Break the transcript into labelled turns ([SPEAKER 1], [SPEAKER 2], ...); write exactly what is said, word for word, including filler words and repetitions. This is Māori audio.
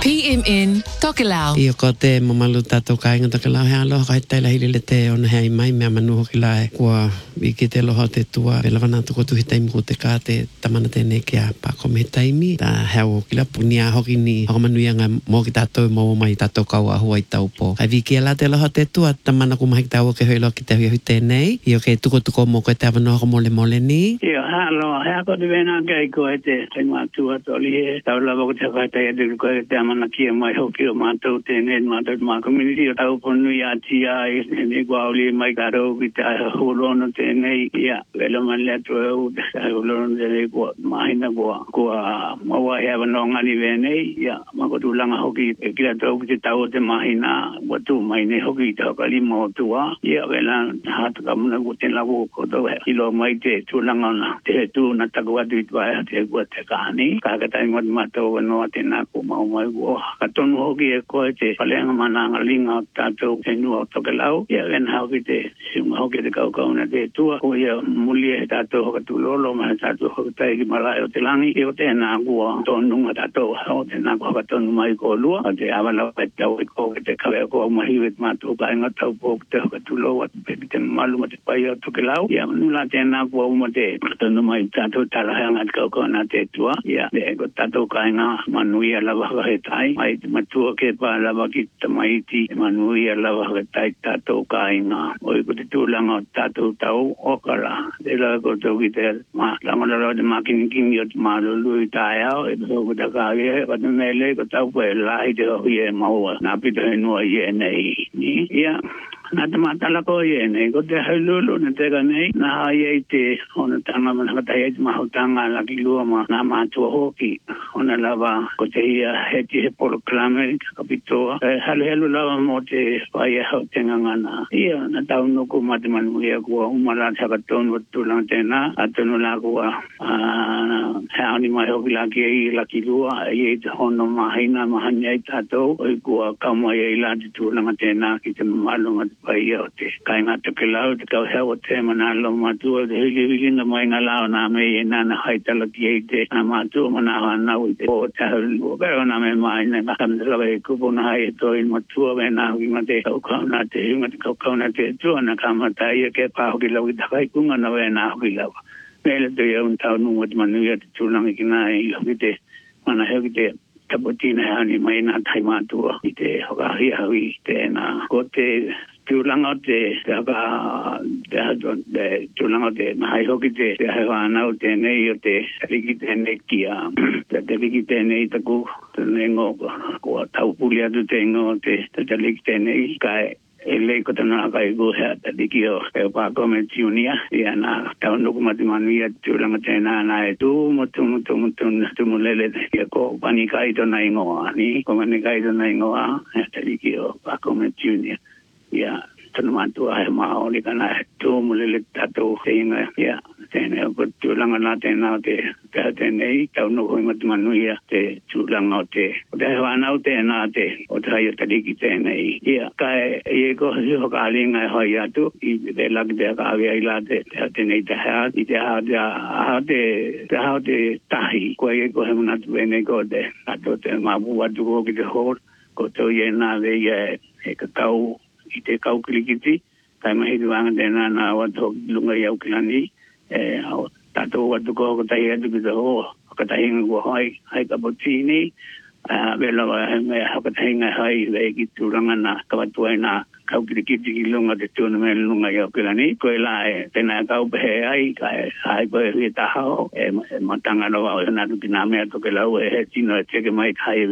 [SPEAKER 1] P M N Tokelau.
[SPEAKER 2] Ia ko te mamalu tato kai ngata Tokelau he aloha kai te la hili te ona hei mai mea manu hoki lai kua wiki te loha te tua e lawana tuko tuhi taimi ko te kā te tamana tēne kia pako me taimi ta heo ki la punia hoki ni hoko manu ianga mō ki tātou mō mai tātou kau a hua i taupo ai wiki e la te loha te tua tamana ku mahi ki tāua ke hoi loa ki te hui hui tēnei i o ke tuko tuko mō koe te awanoa hoko mole mole ni
[SPEAKER 3] ia halo hea ko te wena kai ko e te taima tua toli he tau lava ko te kai te e te ko e te amana kia mai hoki o mātou tēne mātou mā community o tau ponu i ati ai ne kua uli mai karo ki te hurono tēnei ia welo man lea tu e u te hurono tēnei kua mahina kua kua maua hea wanonga ni wenei ia mako tu langa hoki e kira tau ki te tau te mahina watu mai ne hoki te hoka lima o tua ia wela hata kamuna ku te lagu ko tau he ilo mai te tu langa na te tu na taku atu i tuai te kua te kahani kakatai ngot mātou wanoa te nā ku mau mai kua katonu hoki e koe te palenga mananga linga o tātou te nua o Tokelau ia wen hoki te siunga hoki te kaukau na te tua ko ia mulia he tātou hoka tu lolo ma he tātou hoka tai ki malai o te langi i o te nā kua tonunga tātou o te nā kua katonu mai ko lua o te awala pe tau i ko te kawe ko au mahiwet mātou ka inga tau po te hoka tu loa pe te malu ma te pai o Tokelau ia nula te nā kua uma te katonu mai tātou talahanga te kaukau na te tua ia te ko tātou ka inga manuia lava haka he tai mai te matua ke pa lava ki tamaiti manuia lava haka tai tātou ka inga oi ko te tūlanga o tātou tau okala te la ko tau ki te ma langa lalo te makini kimi o te malulu i tai au e tau ko te kāwe he ko te mele ko tau po e lahi te hui e maua nā pita he nua i e nei ni ia nā te mātala ko i e nei ko te hailulu na te ka nei nā hai e te ona tanga mana katai e te mahautanga laki lua ma nā mātua hoki ona lava ko te ia heti he polo klame kapitoa e halu helu lava mo te pai e hau tenga ngana ia na tau nuku mate manu ia kua umara te hakatonu watulang tēnā atonu la kua hea ni mai hoki laki e i laki lua e i te hono mahina mahanya i tātou oi kua kaumai e i la te tūlanga tēnā ki te malunga te pai o te kainga Tokelau te kau hea o te mana alo matua te hili hili na mai ngā lao nā me e nāna haitala ki e te nā matua mana hoa nau i te o te haulu o kaya o nā me mai nei makamdra e kupo na hai e toi matua me nā hui ma te kaukau na te hunga te kaukau na te tua na kamata ia ke pāhoki lau i takai kunga na we nā hoki lau mele te iau tau nunga te manu ia te tūlangi ki nā i hoki te mana hoki te tapotina hea ni mai nā tai mātua i te hokahi hawi te nā ko te tūlanga te te haka te te tūlanga te mahai hoki te te hai whanau tēnei o te riki tēnei kia te te riki tēnei taku tēnei ngō kua taupuli atu te ngō te te riki tēnei kai e lei ko tana kai go hea te riki o e pāko me tiunia ia nā tau nuku mati manu ia tūlanga tēnā nā e tū mo tū mo tū mo tū tū mo lele ia ko pani kai tona ingoa ni ko mani kai tona ingoa e te riki o pāko me tiunia ia tana mātua he maha oli kana he tū mulele tātou te inga ia tēnei o tūlanga nā tēnā o te te tēnei tau nuku i mati manu ia te tūlanga o te o te hewhanau tēnā te o te hai o te riki tēnei ia kai e ko hiho ka alinga e hoi atu i te laki te haka awia i la te te tēnei te hea i te hao te hao te te hao te tahi ko e ko he manatu pēnei ko te ato te mabu atu ko ki te hor ko tau i e nā ve ia e kakau i te kaukilikiti, kai mahi tuanga tēnā nā watu lunga i au kilani, e au tātou watu ko katai atu ki te ho, katai hinga kua hoi, hai kapotini, vela wa me hakatai hinga hai vei ki tūranga nā kawatua i nā kaukilikiti ki lunga te tūna me lunga i au kilani, koe la e tēnā kau pehe ai, kai hai koe hui tahao, e matanga rawa o nā tuki nā mea Tokelau e he tino e teke mai kai